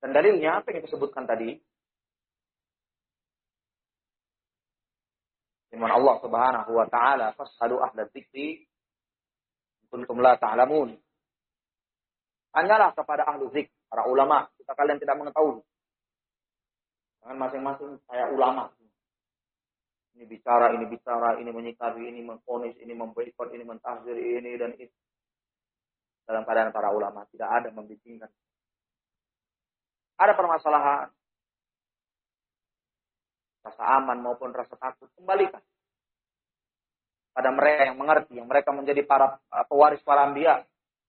Dan dalilnya apa yang disebutkan tadi? Firman Allah Subhanahu wa taala, "Fas'alu ahla dzikri kuntum la ta'lamun." Tanyalah kepada ahlu dzikr, para ulama, jika kalian tidak mengetahui. Jangan masing-masing saya ulama. Ini bicara, ini menyikapi, ini memvonis, ini memboikot, ini mentahzir, ini dan itu. Dalam keadaan para ulama tidak ada membimbingkan. Ada permasalahan, rasa aman maupun rasa takut, kembalikan pada mereka yang mengerti, yang mereka menjadi para pewaris para anbiya.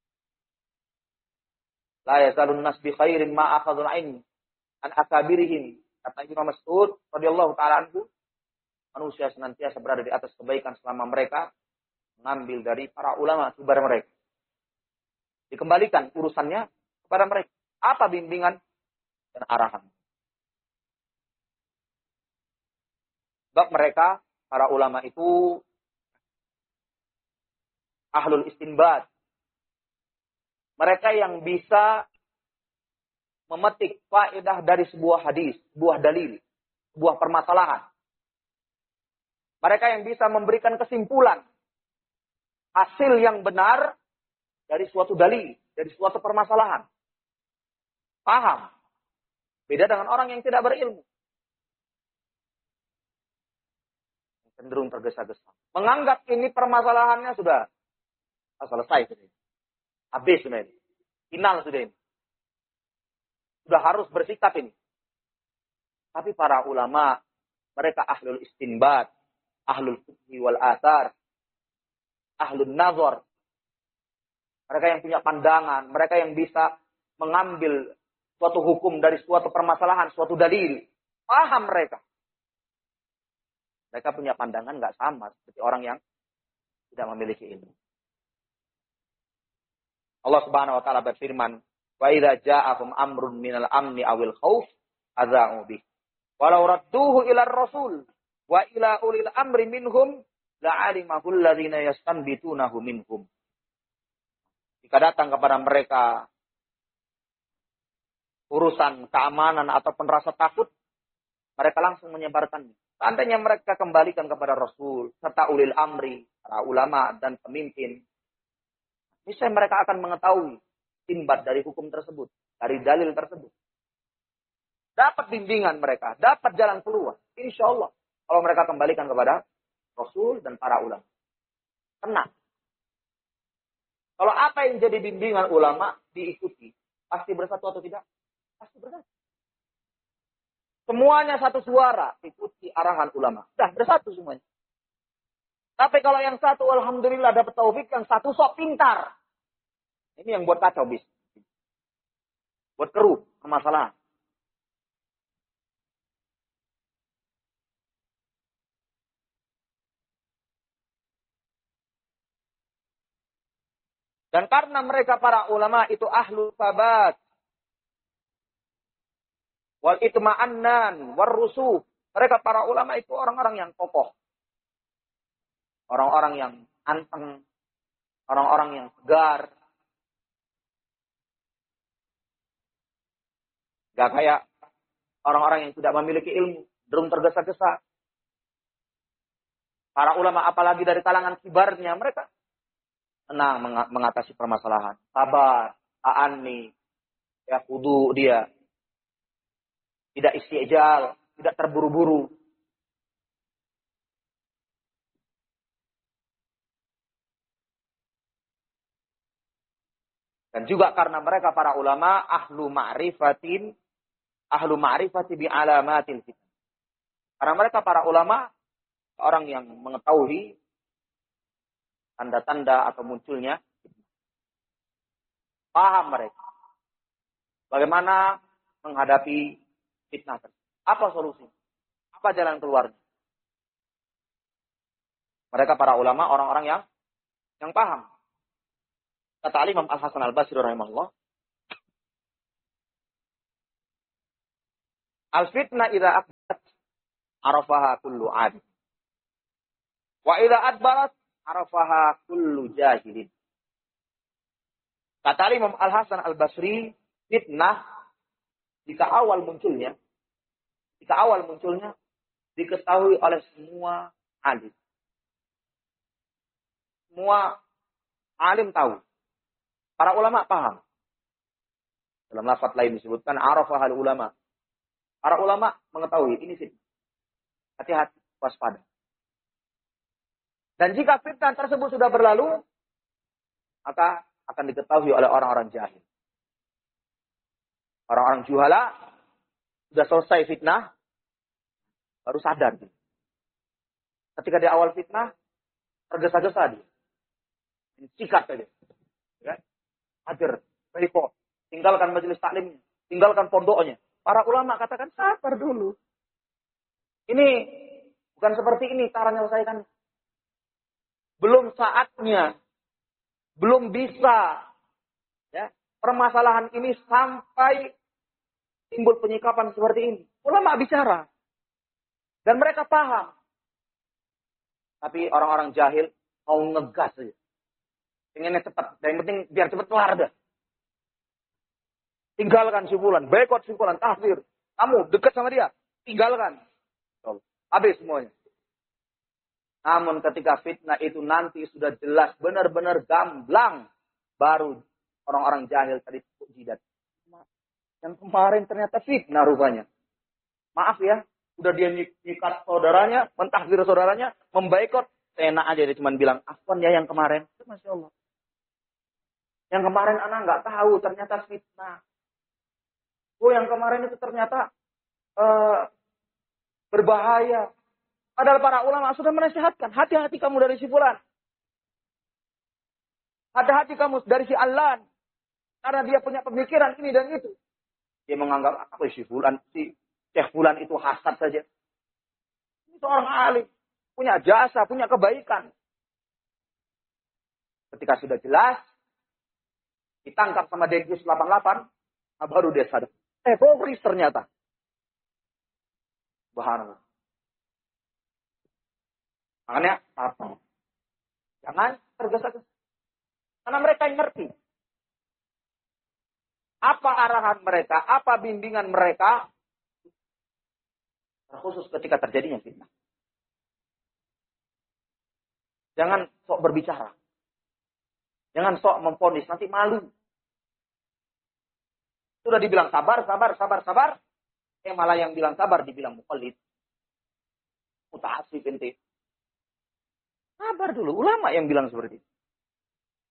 La yazalun nas bi khairin ma akhadul ilm an akabirihim. Kata Imam Mas'ud radhiyallahu taala anhu, manusia senantiasa berada di atas kebaikan selama mereka mengambil dari para ulama kibar mereka. Dikembalikan urusannya kepada mereka. Apa bimbingan dan arahan? Sebab mereka, para ulama itu ahlul istinbat. Mereka yang bisa memetik faedah dari sebuah hadis, sebuah dalil, sebuah permasalahan. Mereka yang bisa memberikan kesimpulan, hasil yang benar dari suatu dalil, dari suatu permasalahan. Paham? Beda dengan orang yang tidak berilmu. Cenderung tergesa-gesa. Menganggap ini permasalahannya sudah selesai. Habis sudah ini. Final sudah ini. Sudah harus bersikap ini. Tapi para ulama, mereka ahlul istinbat, ahlul fiqhi wal athar, ahlul nazar. Mereka yang punya pandangan, mereka yang bisa mengambil suatu hukum dari suatu permasalahan, suatu dalil. Paham mereka. Mereka punya pandangan nggak sama seperti orang yang tidak memiliki ilmu. Allah Subhanahu wa taala berfirman, "Wa idza ja'akum amrun minal amni awil khauf adza'u bih. Walau radduhu ila ar-rasul wa ila ulil amri minhum la'alimahu alladziina yastanbitunahu minhum." Jika datang kepada mereka urusan keamanan ataupun rasa takut, mereka langsung menyebarkannya. Seandainya mereka kembalikan kepada Rasul serta ulil amri, para ulama dan pemimpin, niscaya mereka akan mengetahui istinbat dari hukum tersebut, dari dalil tersebut. Dapat bimbingan mereka, dapat jalan keluar. Insya Allah, kalau mereka kembalikan kepada Rasul dan para ulama. Tenang. Kalau apa yang jadi bimbingan ulama diikuti, pasti bersatu atau tidak? Pasti bersatu. Semuanya satu suara, ikuti arahan ulama. Dah bersatu semuanya. Tapi kalau yang satu, alhamdulillah dapat taufik, yang satu sok pintar. Ini yang buat kacau bis. Buat keruh, permasalahan. Dan karena mereka para ulama itu ahlu sabat. Wal itma'annan, war rusuk. Mereka para ulama itu orang-orang yang kokoh. Orang-orang yang anteng. Orang-orang yang tegar. Gak kayak orang-orang yang tidak memiliki ilmu. Cenderung tergesa-gesa. Para ulama apalagi dari kalangan kibarnya, mereka tenang mengatasi permasalahan. Sabar, ta'anni, ya kudu dia. Tidak istijal, tidak terburu-buru. Dan juga karena mereka para ulama ahlu ma'rifati bi alamatil fitan. Karena mereka para ulama orang yang mengetahui tanda-tanda atau munculnya. Paham mereka bagaimana menghadapi fitnah tersebut. Apa solusi? Apa jalan keluarnya? Mereka para ulama orang-orang yang paham. Kata Imam Al-Hasan Al-Basri rahimahullah, al-fitnah idza aqbalat arafaha kullu 'ad. Wa idza adbarat arafaha kullu jahilin. Kata Imam Al-Hasan Al-Basri, fitnah jika awal munculnya diketahui oleh semua alim. Semua alim tahu. Para ulama paham. Dalam lafaz lain disebutkan arafahal ulama. Para ulama mengetahui ini fitnah. Hati-hati, waspada. Dan jika fitnah tersebut sudah berlalu, maka akan diketahui oleh orang-orang jahil. Orang-orang juhala sudah selesai fitnah, baru sadar. Ketika di awal fitnah, tergesa-gesa dia. Sikat saja. Ya? Hajar, berikut. Tinggalkan majelis taklimnya. Tinggalkan pondoknya. Para ulama katakan, sabar dulu. Ini bukan seperti ini cara menyelesaikan. Belum saatnya. Belum bisa. Ya, permasalahan ini sampai timbul penyikapan seperti ini. Ulama bicara. Dan mereka paham. Tapi orang-orang jahil mau ngegas saja. Pengennya cepat. Dan yang penting biar cepat kelar dah. Tinggalkan si fulan. Boikot si fulan. Tahfir. Kamu dekat sama dia. Tinggalkan. Habis semuanya. Namun ketika fitnah itu nanti sudah jelas. Benar-benar gamblang. Baru orang-orang jahil tadi jidat. Yang kemarin ternyata fitnah rupanya. Maaf ya. Udah dia nyikat saudaranya. Mentahfir saudaranya. Memboikot. Enak aja dia cuma bilang. Afwan ya yang kemarin. Masya Allah. Yang kemarin anak nggak tahu ternyata fitnah. Oh yang kemarin itu ternyata berbahaya. Padahal para ulama sudah menasihatkan. Hati-hati kamu dari si fulan. Hati-hati kamu dari si Allan. Karena dia punya pemikiran ini dan itu. Dia menganggap apa si fulan. Si Syekh fulan itu hasad saja. Ini seorang alim. Punya jasa, punya kebaikan. Ketika sudah jelas. Ditangkap sama Densus 88. Baru dia sadar. Teroris ternyata. Subhanallah. Makanya apa? Jangan tergesa-gesa. Karena mereka yang ngerti. Apa arahan mereka, apa bimbingan mereka. Khusus ketika terjadinya fitnah. Jangan sok berbicara. Jangan sok memvonis, nanti malu. Sudah dibilang sabar. Malah yang bilang sabar dibilang muqallid. Muta'assif ente. Sabar dulu. Ulama yang bilang seperti itu.